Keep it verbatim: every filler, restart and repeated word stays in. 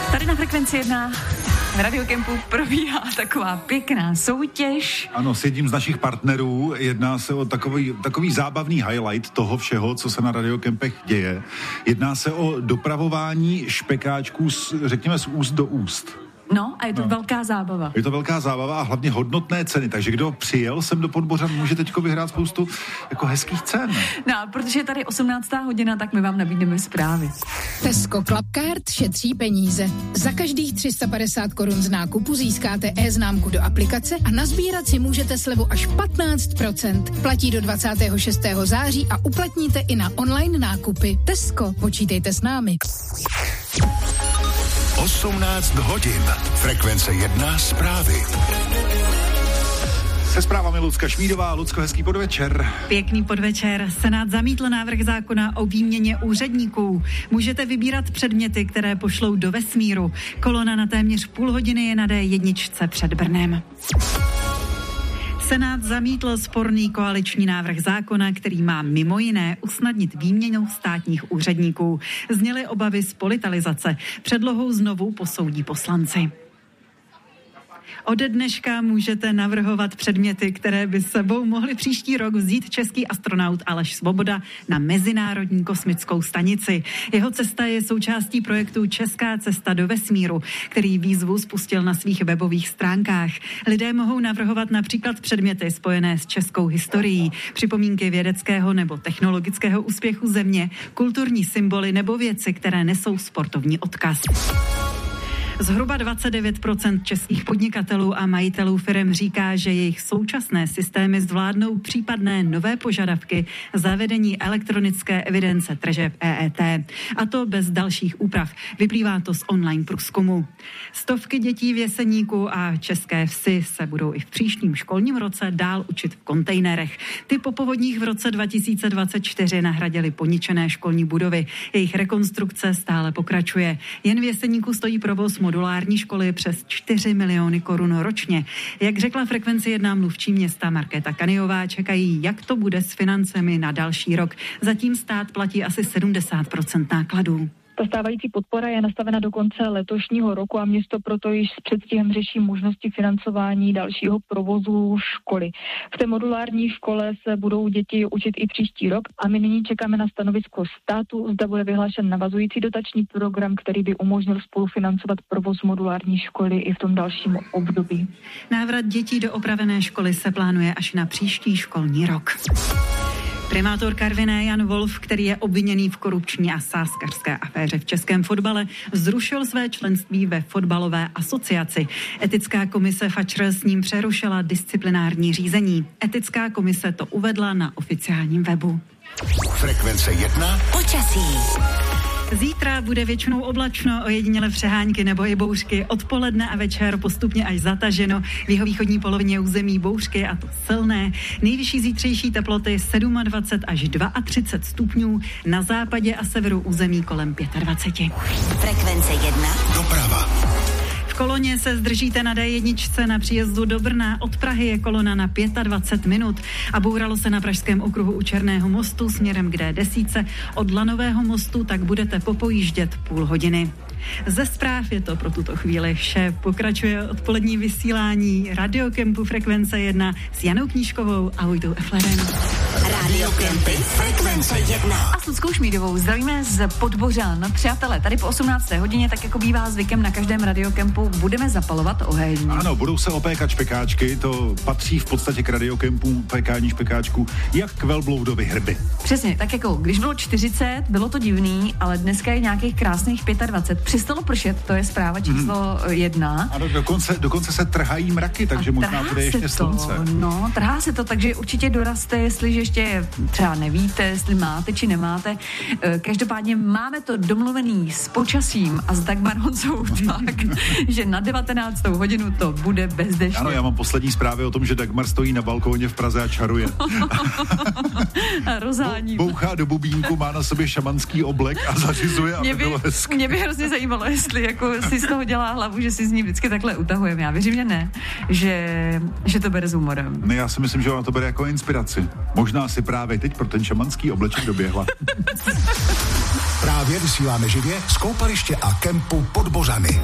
Tady na Frekvenci jedna v Radiokempu probíhá taková pěkná soutěž. Ano, s jedním z našich partnerů. Jedná se o takový, takový zábavný highlight toho všeho, co se na Radiokempech děje. Jedná se o dopravování špekáčků, z, řekněme, z úst do úst. No a je to no. velká zábava. Je to velká zábava a hlavně hodnotné ceny, takže kdo přijel sem do Podbořan, může teďko vyhrát spoustu jako hezkých cen. No, protože je tady osmnáctá hodina, tak my vám nabídneme zprávy. Tesco Clubcard šetří peníze. Za každých tři sta padesát korun z nákupu získáte e-známku do aplikace a nazbírat si můžete slevu až patnáct procent. Platí do dvacátého šestého září a uplatníte i na online nákupy. Tesco, počítejte s námi. osmnáct hodin. Frekvence jedna zprávy. Se zprávami Lucka Šmídová. Lucko, hezký podvečer. Pěkný podvečer. Senát zamítl návrh zákona o výměně úředníků. Můžete vybírat předměty, které pošlou do vesmíru. Kolona na téměř půl hodiny je na dé jedna před Brnem. Senát zamítl sporný koaliční návrh zákona, který má mimo jiné usnadnit výměnu státních úředníků. Zněly obavy z politizace. Předlohou znovu posoudí poslanci. Ode dneška můžete navrhovat předměty, které by s sebou mohli příští rok vzít český astronaut Aleš Svoboda na Mezinárodní kosmickou stanici. Jeho cesta je součástí projektu Česká cesta do vesmíru, který výzvu spustil na svých webových stránkách. Lidé mohou navrhovat například předměty spojené s českou historií, připomínky vědeckého nebo technologického úspěchu země, kulturní symboly nebo věci, které nesou sportovní odkaz. Zhruba dvacet devět procent českých podnikatelů a majitelů firem říká, že jejich současné systémy zvládnou případné nové požadavky zavedení elektronické evidence tržeb E E T. A to bez dalších úprav. Vyplývá to z online průzkumu. Stovky dětí v Jeseníku a České Vsi se budou i v příštím školním roce dál učit v kontejnerech. Ty po povodních v roce dva tisíce dvacet čtyři nahradily poničené školní budovy. Jejich rekonstrukce stále pokračuje. Jen v Jeseníku stojí provoz modulární školy přes čtyři miliony korun ročně. Jak řekla Frekvenci jedna mluvčí města Markéta Kaniová, čekají, jak to bude s financemi na další rok. Zatím stát platí asi sedmdesát procent nákladů. Ta stávající podpora je nastavena do konce letošního roku a město proto již s předstihem řeší možnosti financování dalšího provozu školy. V té modulární škole se budou děti učit i příští rok a my nyní čekáme na stanovisko státu, zda bude vyhlášen navazující dotační program, který by umožnil spolufinancovat provoz modulární školy i v tom dalším období. Návrat dětí do opravené školy se plánuje až na příští školní rok. Primátor Karviné Jan Wolf, který je obviněný v korupční a sázkařské aféře v českém fotbale, zrušil své členství ve fotbalové asociaci. Etická komise F A Č R s ním přerušila disciplinární řízení. Etická komise to uvedla na oficiálním webu. Frekvence jedna. Počasí. Zítra bude většinou oblačno, ojediněle přehánky nebo i bouřky. Odpoledne a večer postupně až zataženo. V jihovýchodní polovině území bouřky, a to silné. Nejvyšší zítřejší teploty dvacet sedm až třicet dva stupňů. Na západě a severu území kolem dvacet pět. Frekvence jedna. Doprava. V koloně se zdržíte na dé jedna na příjezdu do Brna. Od Prahy je kolona na dvacet pět minut a bouralo se na Pražském okruhu u Černého mostu směrem k dé deset. Od Lanového mostu tak budete popojíždět půl hodiny. Ze zpráv je to pro tuto chvíli vše. Pokračuje odpolední vysílání Radiokempu Frekvence jedna s Janou Knížkovou a Vojtou Eflerem. Radiokempy Frekvence jedna. A s Luckou Šmídovou zdravíme z Podbořan. Přátelé, tady po osmnácté hodině, tak jako bývá zvykem na každém Radiokempu, budeme zapalovat oheň. Ano, budou se opékat špekáčky, to patří v podstatě k Radiokempu, pekání špekáčků, jak k velbloudovi hrby. Přesně, tak jako když bylo čtyřicet, bylo to divný, ale dneska je nějakých krásných dvacet pět. Přestalo pršet, to je zpráva číslo hmm. jedna. Ano, dokonce, dokonce se trhají mraky, takže možná bude ještě slunce. No, trhá se to, takže určitě doraste, jestliže ještě třeba nevíte, jestli máte či nemáte. Každopádně máme to domluvený s počasím a s Dagmar Honzou tak, že na devatenáctou hodinu to bude bez deště. Ano, já mám poslední zprávy o tom, že Dagmar stojí na balkóně v Praze a čaruje. A rozhání. Bouchá do bubínku, má na sobě šamanský oblek a zařizuje, aby bylo hezky. Mě by hrozně zajímalo, jestli jako si z toho dělá hlavu, že si z ní vždycky takhle utahujeme. Já věřím, že ne, že, že to bere s humorem. Ne, já si myslím, že ona to bere jako inspiraci. Možná si právě teď pro ten šamanský obleček doběhla. Právě vysíláme živě z koupaliště a kempu Podbořany.